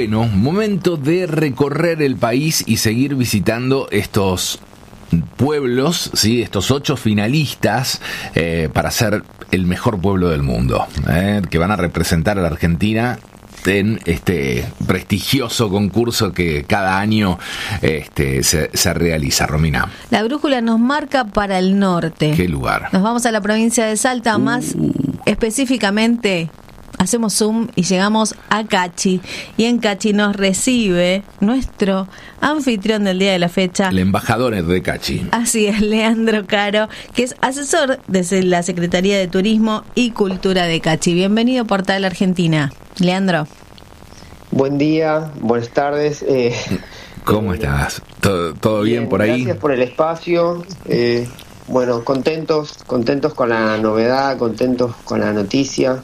Bueno, momento de recorrer el país y seguir visitando estos pueblos, ¿sí? Estos 8 finalistas para ser el mejor pueblo del mundo, que van a representar a la Argentina en este prestigioso concurso que cada año se realiza. Romina, la brújula nos marca para el norte. ¿Qué lugar? Nos vamos a la provincia de Salta, más específicamente hacemos zoom y llegamos a Cachi. Y en Cachi nos recibe nuestro anfitrión del día de la fecha, el embajador de Cachi. Así es, Leandro Caro, que es asesor desde la Secretaría de Turismo y Cultura de Cachi. Bienvenido a Portal Argentina, Leandro. Buen día, buenas tardes. ¿Cómo estás? ¿Todo bien por ahí? Gracias por el espacio. Bueno, contentos con la novedad, contentos con la noticia.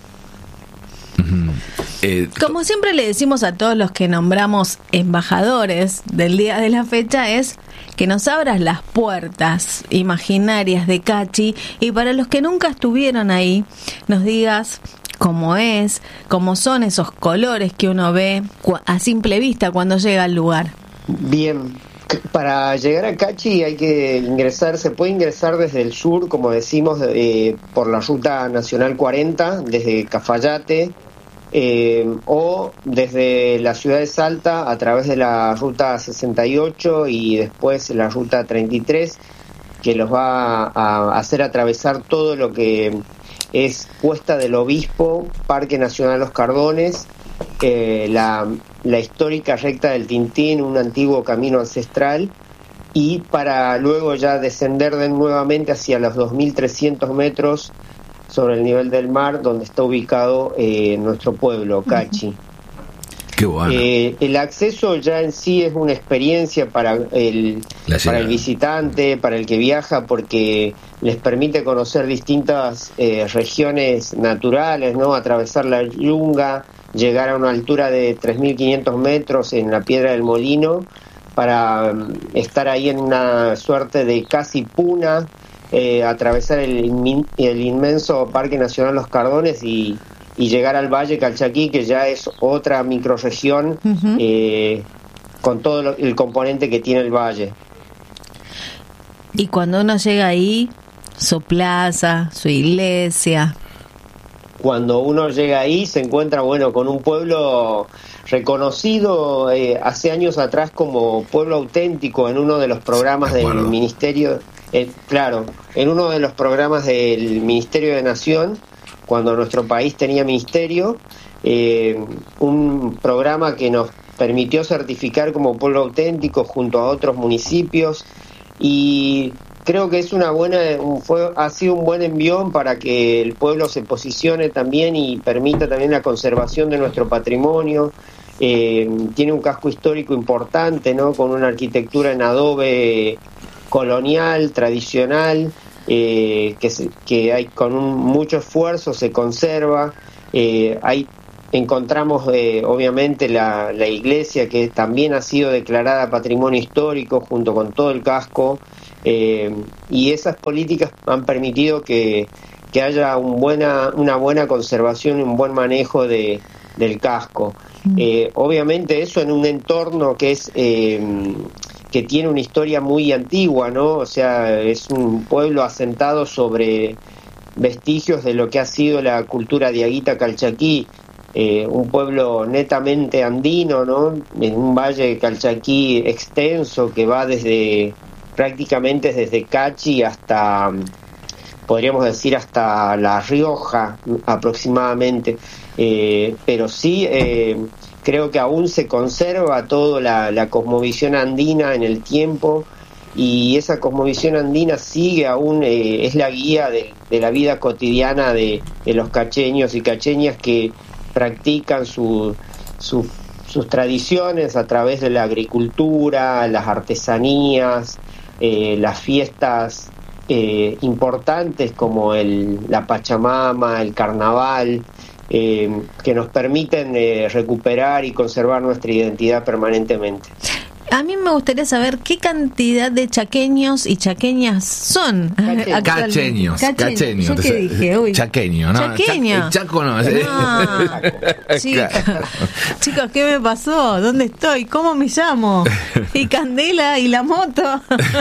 Como siempre le decimos a todos los que nombramos embajadores del día de la fecha, es que nos abras las puertas imaginarias de Cachi, y para los que nunca estuvieron ahí, nos digas cómo son esos colores que uno ve a simple vista cuando llega al lugar. Bien, para llegar a Cachi hay que ingresar, se puede ingresar desde el sur, como decimos, por la ruta nacional 40, desde Cafayate, o desde la ciudad de Salta a través de la ruta 68 y después la ruta 33, que los va a hacer atravesar todo lo que es Cuesta del Obispo, Parque Nacional Los Cardones, la histórica recta del Tintín, un antiguo camino ancestral, y para luego ya descender nuevamente hacia los 2.300 metros sobre el nivel del mar, donde está ubicado nuestro pueblo, Cachi. Qué bueno. El acceso ya en sí es una experiencia para el visitante, para el que viaja, porque les permite conocer distintas regiones naturales, ¿no? Atravesar la Yunga, llegar a una altura de 3.500 metros en la Piedra del Molino, para estar ahí en una suerte de casi puna, atravesar el inmenso Parque Nacional Los Cardones y llegar al Valle Calchaquí, que ya es otra microrregión, con todo el componente que tiene el valle. Y cuando uno llega ahí, su plaza, su iglesia. Cuando uno llega ahí se encuentra, con un pueblo reconocido hace años atrás como pueblo auténtico en uno de los programas del Ministerio, en uno de los programas del Ministerio de Nación, cuando nuestro país tenía ministerio, un programa que nos permitió certificar como pueblo auténtico junto a otros municipios, y creo que es ha sido un buen envión para que el pueblo se posicione también y permita también la conservación de nuestro patrimonio. Tiene un casco histórico importante, ¿no? Con una arquitectura en adobe colonial, tradicional, que hay con mucho esfuerzo se conserva. Ahí encontramos obviamente la iglesia, que también ha sido declarada patrimonio histórico junto con todo el casco, y esas políticas han permitido que haya una buena conservación y un buen manejo del casco. Obviamente eso en un entorno que es que tiene una historia muy antigua, ¿no? O sea, es un pueblo asentado sobre vestigios de lo que ha sido la cultura diaguita calchaquí, un pueblo netamente andino, ¿no? En un valle calchaquí extenso que va prácticamente desde Cachi hasta, podríamos decir, hasta La Rioja aproximadamente, pero sí creo que aún se conserva toda la cosmovisión andina en el tiempo, y esa cosmovisión andina sigue aún, es la guía de la vida cotidiana de los cacheños y cacheñas que practican sus tradiciones a través de la agricultura, las artesanías, las fiestas importantes como la Pachamama, el Carnaval, que nos permiten recuperar y conservar nuestra identidad permanentemente. A mí me gustaría saber qué cantidad de chaqueños y chaqueñas son. Cacheños. ¿Yo qué dije? Uy. Chaqueño, ¿no? Chaqueño. Chaco no. Chicos, ¿qué me pasó? ¿Dónde estoy? ¿Cómo me llamo? ¿Y Candela? ¿Y la moto?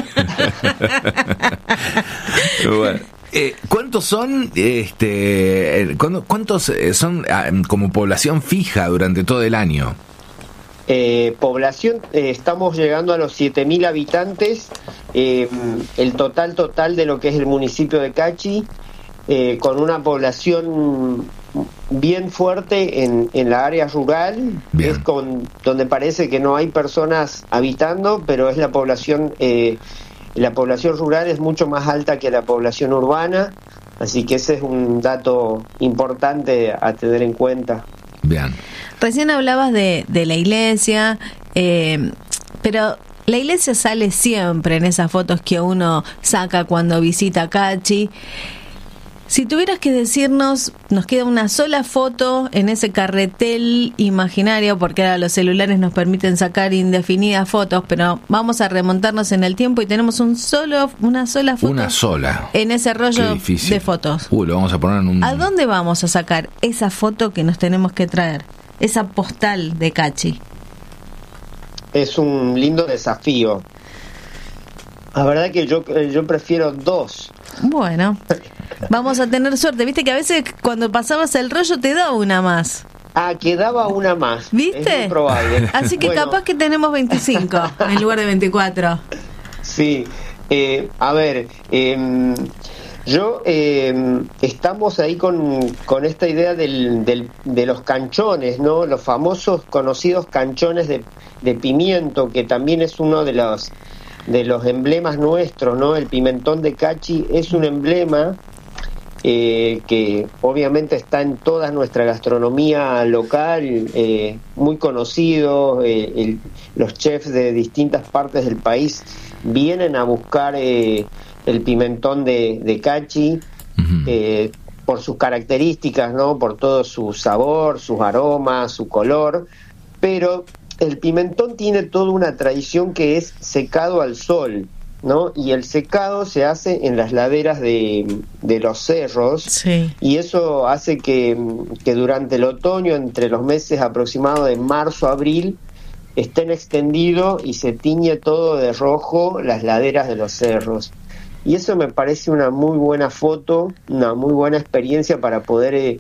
Bueno. ¿Cuántos son cuántos son como población fija durante todo el año? Población, estamos llegando a los 7.000 habitantes, el total de lo que es el municipio de Cachi, con una población bien fuerte en la área rural, bien. Es donde parece que no hay personas habitando, pero es la población rural es mucho más alta que la población urbana, así que ese es un dato importante a tener en cuenta. Bien. Recién hablabas de la iglesia, pero la iglesia sale siempre en esas fotos que uno saca cuando visita Cachi. Si tuvieras que decirnos, nos queda una sola foto en ese carretel imaginario, porque ahora los celulares nos permiten sacar indefinidas fotos, pero vamos a remontarnos en el tiempo y tenemos una sola foto. Una sola. En ese rollo de fotos. Lo vamos a poner en un... ¿A dónde vamos a sacar esa foto que nos tenemos que traer? Esa postal de Cachi. Es un lindo desafío. La verdad que yo prefiero 2. Bueno, vamos a tener suerte. Viste que a veces cuando pasabas el rollo te da una más. Quedaba una más. ¿Viste? Es muy probable. Así que capaz que tenemos 25 en lugar de 24. Sí. A ver, estamos ahí con esta idea de los canchones, ¿no? Los famosos conocidos canchones de pimiento, que también es uno de los emblemas nuestros, ¿no? El pimentón de Cachi es un emblema que obviamente está en toda nuestra gastronomía local, muy conocido. Los chefs de distintas partes del país vienen a buscar el pimentón de Cachi, por sus características, ¿no? Por todo su sabor, sus aromas, su color, pero el pimentón tiene toda una tradición que es secado al sol, ¿no? Y el secado se hace en las laderas de los cerros, sí. Y eso hace que durante el otoño, entre los meses aproximados de marzo a abril, estén extendidos y se tiñe todo de rojo las laderas de los cerros. Y eso me parece una muy buena foto, una muy buena experiencia para poder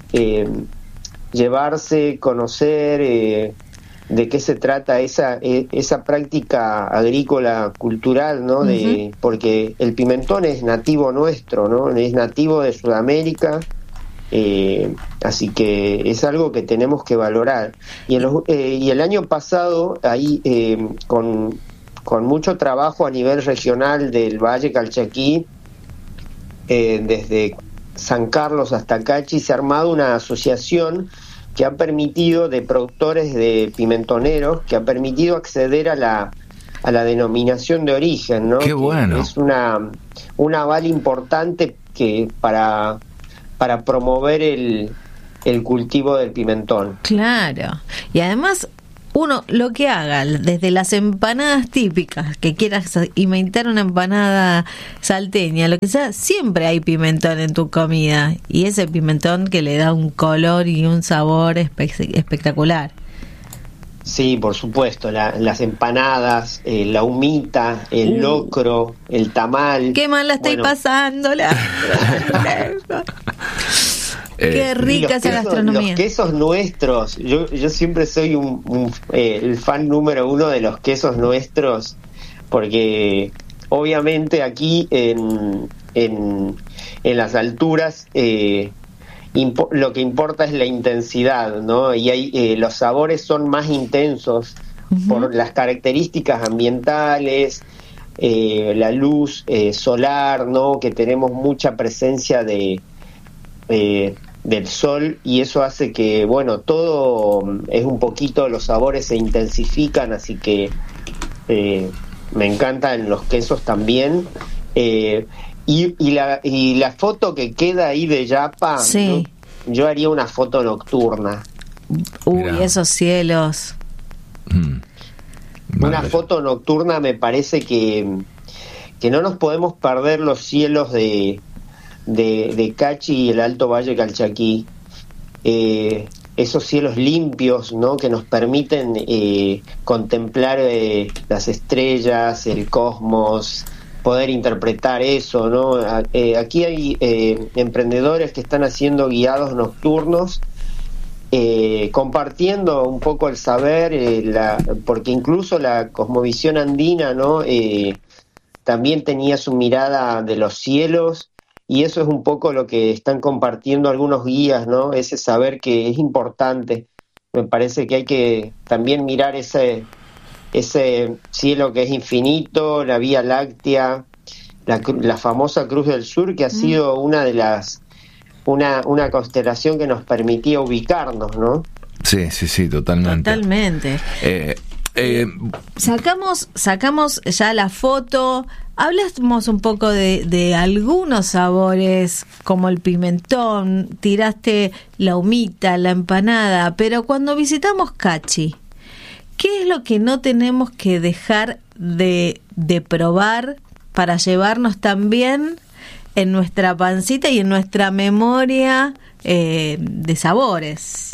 llevarse, conocer de qué se trata esa práctica agrícola cultural, ¿no? Porque el pimentón es nativo nuestro, ¿no? Es nativo de Sudamérica, así que es algo que tenemos que valorar. Y el año pasado, ahí con mucho trabajo a nivel regional del Valle Calchaquí, desde San Carlos hasta Cachi, se ha armado una asociación que ha permitido, de productores de pimentoneros, que ha permitido acceder a la denominación de origen, ¿no? Qué bueno. Es un aval importante que para promover el cultivo del pimentón. Claro. Y además, uno lo que haga, desde las empanadas típicas, que quieras imitar una empanada salteña, lo que sea, siempre hay pimentón en tu comida, y ese pimentón que le da un color y un sabor espectacular. Sí, por supuesto, las empanadas, la humita, el locro, el tamal. Qué mal la estoy pasando. Qué rica esa gastronomía. Los quesos nuestros, yo siempre soy el fan número 1 de los quesos nuestros, porque obviamente aquí en las alturas lo que importa es la intensidad, ¿no? Y los sabores son más intensos por las características ambientales, la luz solar, ¿no? Que tenemos mucha presencia del sol, y eso hace que, bueno, todo es un poquito, los sabores se intensifican, así que me encantan los quesos también. Y la foto que queda ahí de Yapa, sí. Yo haría una foto nocturna. Uy, esos cielos. una foto nocturna, me parece que no nos podemos perder los cielos de Cachi y el Alto Valle Calchaquí, esos cielos limpios, ¿no?, que nos permiten contemplar las estrellas, el cosmos, poder interpretar eso, ¿no? Aquí hay emprendedores que están haciendo guiados nocturnos, compartiendo un poco el saber, porque incluso la cosmovisión andina, ¿no?, también tenía su mirada de los cielos, y eso es un poco lo que están compartiendo algunos guías, ¿no? Ese saber que es importante. Me parece que hay que también mirar ese cielo que es infinito, la Vía Láctea, la famosa Cruz del Sur, que ha sido una de una constelación que nos permitía ubicarnos, ¿no? Sí, totalmente. Totalmente. Sacamos ya la foto. Hablamos un poco de algunos sabores, como el pimentón, tiraste la humita, la empanada, pero cuando visitamos Cachi, ¿qué es lo que no tenemos que dejar de probar para llevarnos también en nuestra pancita y en nuestra memoria de sabores?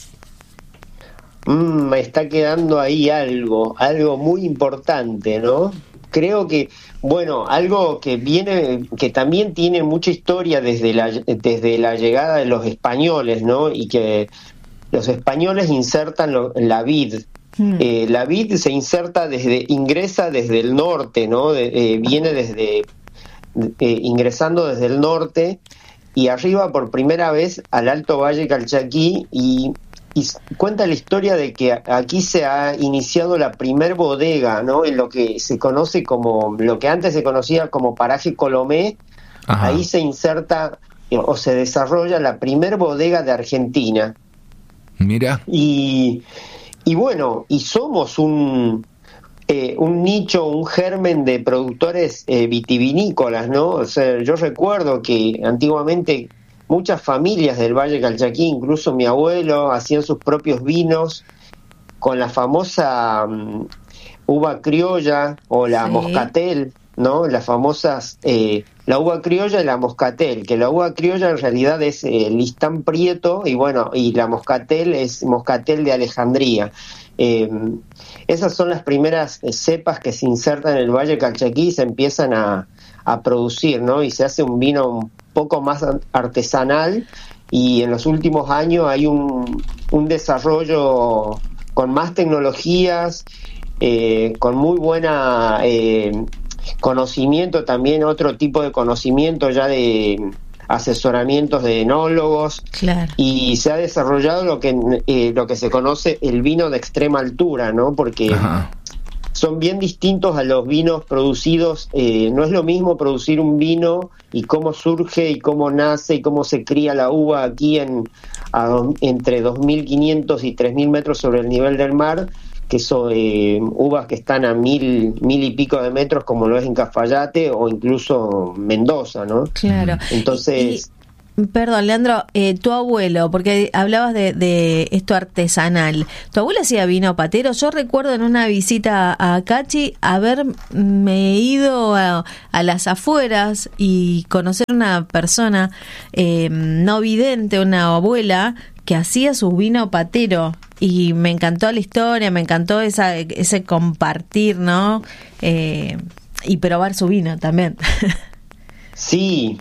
Me está quedando ahí algo muy importante, ¿no? Creo que, bueno, algo que también tiene mucha historia desde la llegada de los españoles, ¿no? Y que los españoles insertan la vid. La vid se ingresa desde el norte, ¿no? Viene ingresando desde el norte y arriba por primera vez al Alto Valle Calchaquí, y cuenta la historia de que aquí se ha iniciado la primer bodega, ¿no?, en lo que se conoce como, lo que antes se conocía como Paraje Colomé. Ajá. Ahí se inserta o se desarrolla la primer bodega de Argentina. Mira. Y bueno, y somos un nicho, un germen de productores vitivinícolas, ¿no? O sea, yo recuerdo que antiguamente muchas familias del Valle Calchaquí, incluso mi abuelo, hacían sus propios vinos con la famosa uva criolla o la moscatel, ¿no? Las famosas, la uva criolla y la moscatel, que la uva criolla en realidad es listán prieto, y bueno, y la moscatel es moscatel de Alejandría. Esas son las primeras cepas que se insertan en el Valle Calchaquí y se empiezan a producir, ¿no? Y se hace un vino un poco más artesanal, y en los últimos años hay un desarrollo con más tecnologías, con muy buena conocimiento, también otro tipo de conocimiento ya de asesoramientos de enólogos. Claro. Y se ha desarrollado lo que se conoce el vino de extrema altura, ¿no? Porque ajá, son bien distintos a los vinos producidos. No es lo mismo producir un vino y cómo surge y cómo nace y cómo se cría la uva aquí entre 2.500 y 3.000 metros sobre el nivel del mar, que son uvas que están a 1.000 y pico de metros, como lo es en Cafayate o incluso Mendoza, ¿no? Claro. Entonces... Perdón, Leandro, tu abuelo, porque hablabas de esto artesanal. ¿Tu abuelo hacía vino patero? Yo recuerdo en una visita a Cachi haberme ido a las afueras y conocer una persona no vidente, una abuela, que hacía su vino patero. Y me encantó la historia, me encantó ese compartir, ¿no? Y probar su vino también. Sí.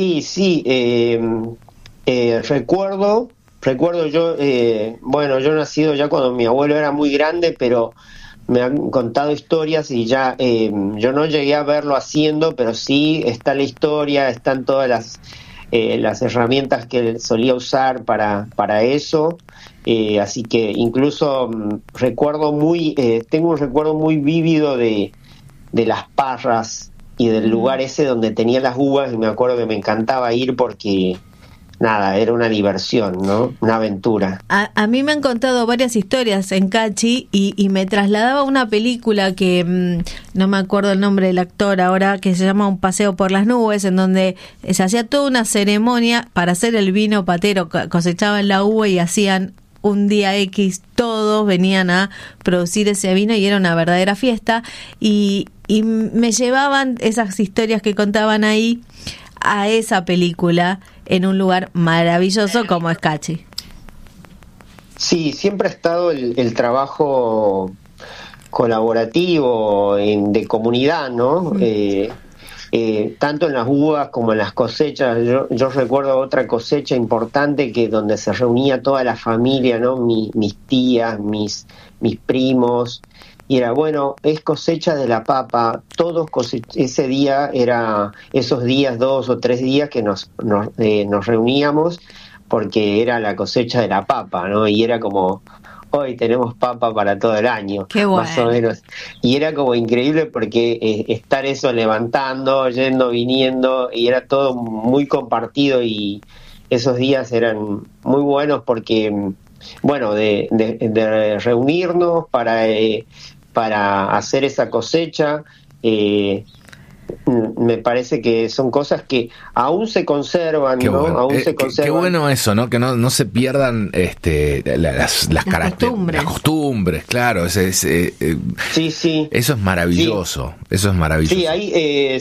Recuerdo yo, yo he nacido ya cuando mi abuelo era muy grande, pero me han contado historias y ya yo no llegué a verlo haciendo, pero sí está la historia, están todas las herramientas que él solía usar para eso. Así que incluso tengo un recuerdo muy vívido de las parras y del lugar ese donde tenía las uvas, y me acuerdo que me encantaba ir porque, nada, era una diversión, ¿no? Una aventura. A mí me han contado varias historias en Cachi y me trasladaba a una película que no me acuerdo el nombre del actor ahora, que se llama Un paseo por las nubes, en donde se hacía toda una ceremonia para hacer el vino patero. Cosechaban la uva y hacían un día X todos venían a producir ese vino y era una verdadera fiesta, y me llevaban esas historias que contaban ahí a esa película en un lugar maravilloso como es Cachi. Sí, siempre ha estado el trabajo colaborativo de comunidad, ¿no? Tanto en las uvas como en las cosechas. Yo recuerdo otra cosecha importante que donde se reunía toda la familia, ¿no? Mis tías, mis primos, y era, bueno, es cosecha de la papa, todos ese día era, esos días, 2 o 3 días que nos reuníamos porque era la cosecha de la papa, ¿no? Y era como, hoy tenemos papa para todo el año. Qué bueno. Más o menos. Y era como increíble porque estar eso levantando, yendo, viniendo, y era todo muy compartido, y esos días eran muy buenos porque, bueno, de reunirnos para hacer esa cosecha, me parece que son cosas que aún se conservan, qué ¿no? Bueno. Aún se conservan. Qué bueno eso, ¿no? Que no se pierdan las costumbres, claro. Sí. Eso es maravilloso. Sí. Eso es maravilloso. Sí, ahí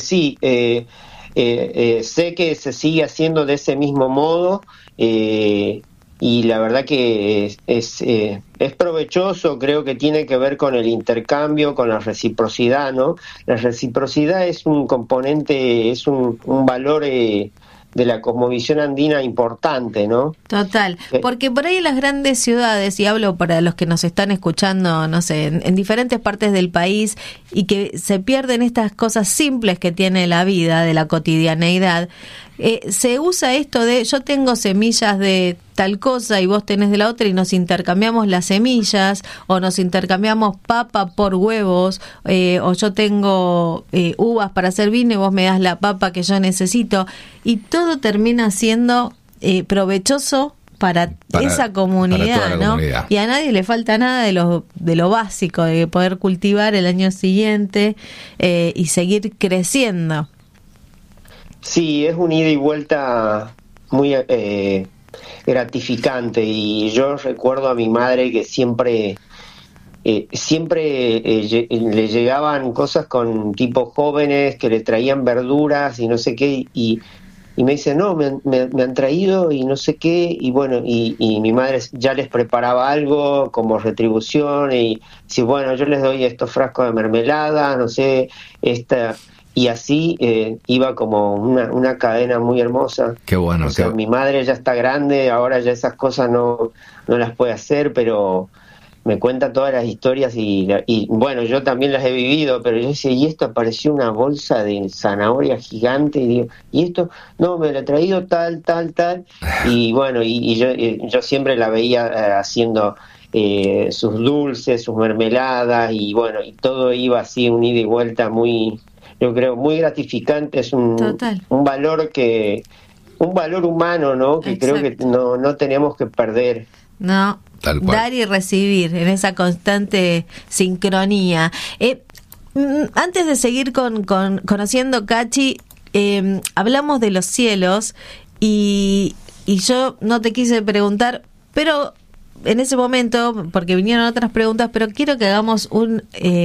sé que se sigue haciendo de ese mismo modo. Y la verdad que es provechoso, creo que tiene que ver con el intercambio, con la reciprocidad, ¿no? La reciprocidad es un componente, es un valor de la cosmovisión andina importante, ¿no? Total, porque por ahí en las grandes ciudades, y hablo para los que nos están escuchando, no sé, en diferentes partes del país, y que se pierden estas cosas simples que tiene la vida, de la cotidianeidad, se usa esto de yo tengo semillas de tal cosa y vos tenés de la otra, y nos intercambiamos las semillas, o nos intercambiamos papa por huevos, o yo tengo uvas para hacer vino y vos me das la papa que yo necesito, y todo termina siendo provechoso para esa comunidad, ¿no? Comunidad. Y a nadie le falta nada de lo básico, de poder cultivar el año siguiente y seguir creciendo. Sí, es un ida y vuelta muy gratificante, y yo recuerdo a mi madre que siempre le llegaban cosas con tipos jóvenes que le traían verduras y no sé qué, y me dice, no, me han traído y no sé qué, y bueno, y mi madre ya les preparaba algo como retribución, y dice, bueno, yo les doy estos frascos de mermelada, no sé, y así iba como una cadena muy hermosa. Qué bueno. O sea, mi madre ya está grande, ahora ya esas cosas no las puede hacer, pero me cuenta todas las historias, y bueno, yo también las he vivido, pero yo decía, y esto apareció una bolsa de zanahoria gigante, y digo, y esto, no, me lo he traído tal, y bueno, y yo siempre la veía haciendo sus dulces, sus mermeladas, y bueno, y todo iba así, un ida y vuelta muy, yo creo, muy gratificante. Es un valor un valor humano, ¿no? Que Exacto. Creo que no tenemos que perder. No, dar y recibir en esa constante sincronía. Antes de seguir con conociendo Cachi, hablamos de los cielos, y yo no te quise preguntar, pero en ese momento, porque vinieron otras preguntas, pero quiero que hagamos un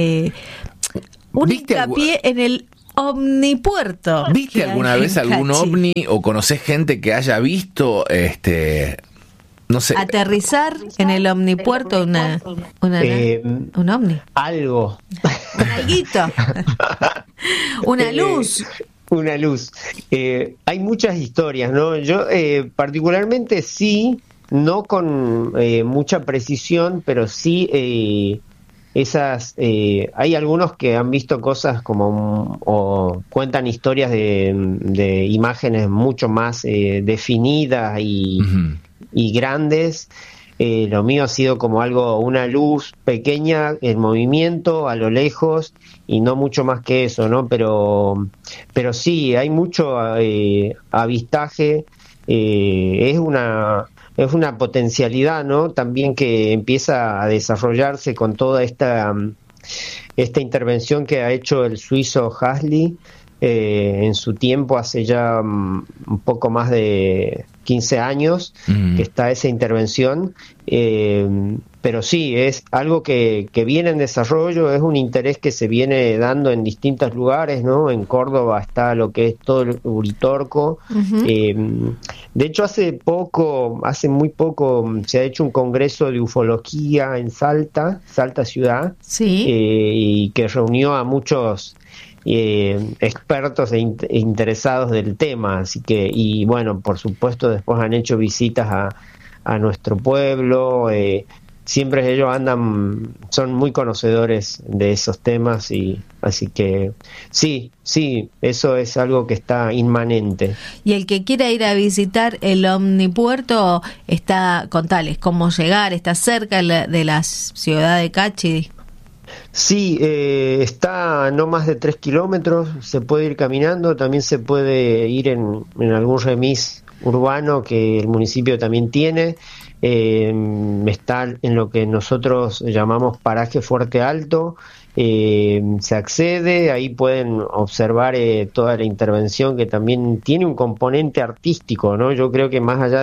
hincapié en el omnipuerto. ¿Viste alguna vez algún ovni, o conocés gente que haya visto no sé, aterrizar en el omnipuerto un ovni? Algo. Un alguito. Una luz. Una luz. Hay muchas historias, ¿no? Yo particularmente sí, no con mucha precisión, pero sí hay algunos que han visto cosas como, o cuentan historias de imágenes mucho más definidas y grandes. Lo mío ha sido como una luz pequeña en movimiento a lo lejos, y no mucho más que eso, ¿no? Pero sí, hay mucho avistaje. Es una potencialidad, ¿no? También que empieza a desarrollarse con toda esta intervención que ha hecho el suizo Hasley en su tiempo, hace ya un poco más de 15 años que está esa intervención, pero sí, es algo que viene en desarrollo, es un interés que se viene dando en distintos lugares, ¿no? En Córdoba está lo que es todo el Uritorco. De hecho, hace muy poco, se ha hecho un congreso de ufología en Salta ciudad, sí. Y que reunió a muchos expertos e interesados del tema, así que, y bueno, por supuesto después han hecho visitas a nuestro pueblo, siempre ellos son muy conocedores de esos temas, y así que sí, eso es algo que está inmanente. Y el que quiera ir a visitar el Omnipuerto, contales cómo llegar, está cerca de la ciudad de Cachi. Sí, está a no más de 3 kilómetros, se puede ir caminando, también se puede ir en algún remis urbano que el municipio también tiene. Está en lo que nosotros llamamos paraje Fuerte Alto, se accede, ahí pueden observar toda la intervención, que también tiene un componente artístico, ¿no? Yo creo que más allá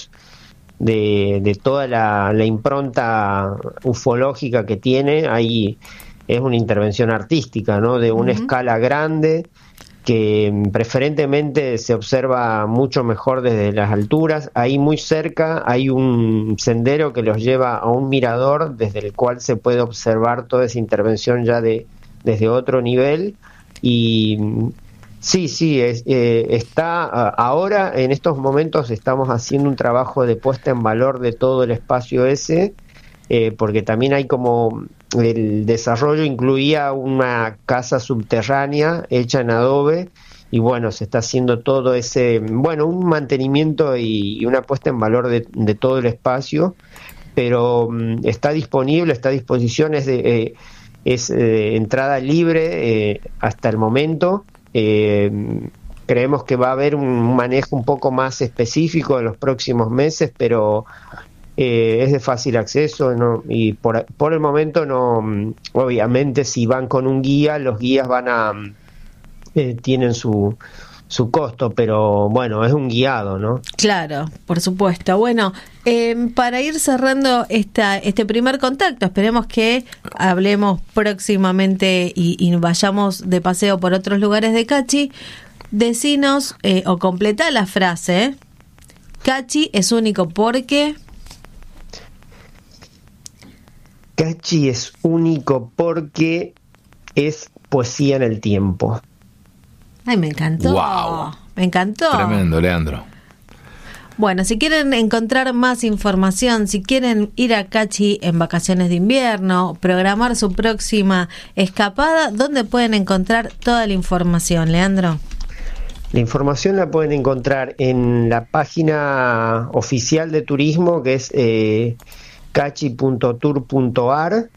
de toda la impronta ufológica que tiene, ahí es una intervención artística, ¿no? De una escala grande, que preferentemente se observa mucho mejor desde las alturas. Ahí muy cerca hay un sendero que los lleva a un mirador desde el cual se puede observar toda esa intervención ya desde otro nivel. Y sí, está ahora, en estos momentos estamos haciendo un trabajo de puesta en valor de todo el espacio ese, porque también hay como el desarrollo incluía una casa subterránea hecha en adobe, y bueno, se está haciendo todo ese, un mantenimiento y una puesta en valor de todo el espacio, pero está disponible, está a disposición, es entrada libre hasta el momento. Creemos que va a haber un manejo un poco más específico en los próximos meses, pero es de fácil acceso, ¿no? Y por el momento no, obviamente si van con un guía, los guías tienen su costo, pero bueno, es un guiado, ¿no? Claro, por supuesto. Bueno, para ir cerrando este primer contacto, esperemos que hablemos próximamente y vayamos de paseo por otros lugares de Cachi. Decinos o completá la frase. Cachi es único porque... Cachi es único porque es poesía en el tiempo. Ay, me encantó. Wow. Me encantó. Tremendo, Leandro. Bueno, si quieren encontrar más información, si quieren ir a Cachi en vacaciones de invierno, programar su próxima escapada, ¿dónde pueden encontrar toda la información, Leandro? La información la pueden encontrar en la página oficial de turismo, que es cachi.tour.ar,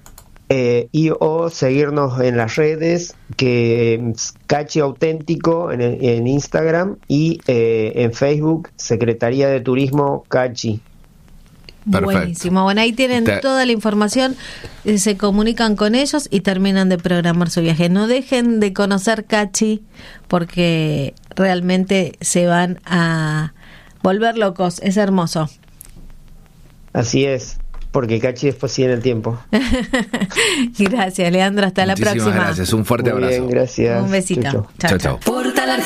o seguirnos en las redes, que es Cachi Auténtico en Instagram, y en Facebook, Secretaría de Turismo Cachi. Perfecto. Buenísimo. Bueno, ahí tienen toda la información, se comunican con ellos y terminan de programar su viaje. No dejen de conocer Cachi, porque realmente se van a volver locos. Es hermoso. Así es, porque Cachi es poesía en el tiempo. Gracias, Leandro. Hasta la próxima. Muchísimas gracias. Un fuerte abrazo. Bien, gracias. Un besito. Chau, chau. Chao, chao.